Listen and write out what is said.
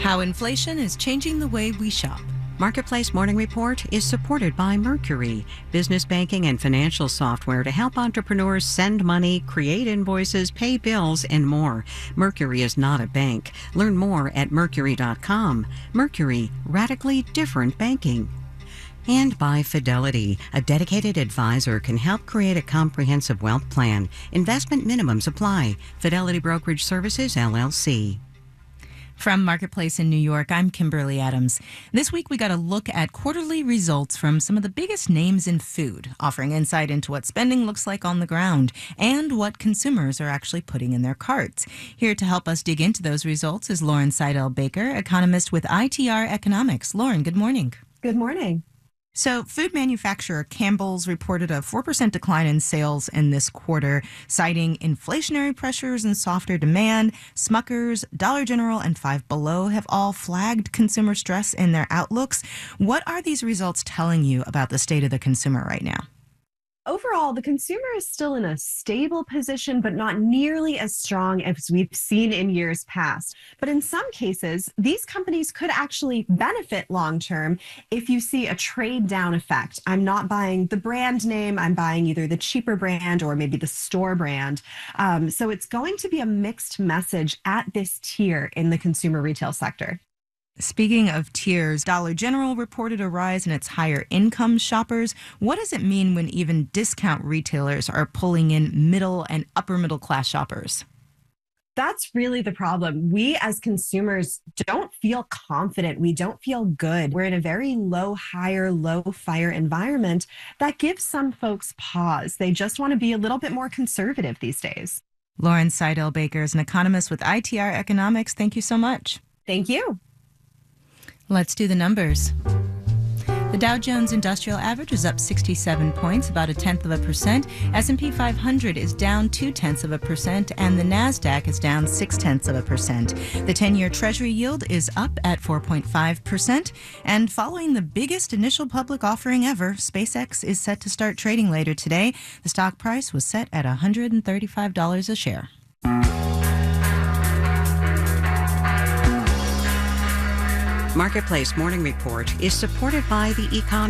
How inflation is changing the way we shop. Marketplace Morning Report is supported by Mercury, business banking and financial software to help entrepreneurs send money, create invoices, pay bills, and more. Mercury is not a bank. Learn more at Mercury.com. Mercury, radically different banking. And by Fidelity, a dedicated advisor can help create a comprehensive wealth plan. Investment minimums apply. Fidelity Brokerage Services, LLC. From Marketplace in New York, I'm Kimberly Adams. This week, we got a look at quarterly results from some of the biggest names in food, offering insight into what spending looks like on the ground and what consumers are actually putting in their carts. Here to help us dig into those results is Lauren Seidel-Baker, economist with ITR Economics. Lauren, good morning. Good morning. So food manufacturer Campbell's reported a 4% decline in sales in this quarter, citing inflationary pressures and softer demand. Smucker's, Dollar General, and Five Below have all flagged consumer stress in their outlooks. What are these results telling you about the state of the consumer right now? Overall, the consumer is still in a stable position, but not nearly as strong as we've seen in years past. But in some cases, these companies could actually benefit long-term if you see a trade-down effect. I'm not buying the brand name, I'm buying either the cheaper brand or maybe the store brand. So it's going to be a mixed message at this tier in the consumer retail sector. Speaking of tiers, Dollar General reported a rise in its higher income shoppers. What does it mean when even discount retailers are pulling in middle and upper middle class shoppers? That's really the problem. We as consumers don't feel confident. We don't feel good. We're in a very low hire, low fire environment that gives some folks pause. They just want to be a little bit more conservative these days. Lauren Seidel-Baker is an economist with ITR Economics. Thank you so much. Thank you. Let's do the numbers. The Dow Jones Industrial Average is up 67 points, about 0.1%. S&P 500 is down 0.2%, and the Nasdaq is down 0.6%. The 10-year Treasury yield is up at 4.5%. And following the biggest initial public offering ever, SpaceX is set to start trading later today. The stock price was set at $135 a share. Marketplace Morning Report is supported by the Econ